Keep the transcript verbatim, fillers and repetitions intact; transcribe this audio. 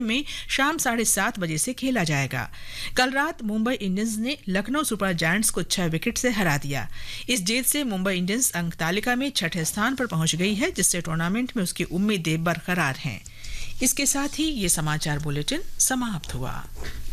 में शाम साढ़े सात बजे से खेला जाएगा। कल रात मुंबई इंडियंस ने लखनऊ सुपर जायंट्स को छह विकेट से हरा दिया। इस जीत से मुंबई इंडियंस अंक तालिका में छठे स्थान पर पहुंच गई है, जिससे टूर्नामेंट में उसकी उम्मीदें बरकरार हैं। इसके साथ ही ये समाचार बुलेटिन समाप्त हुआ।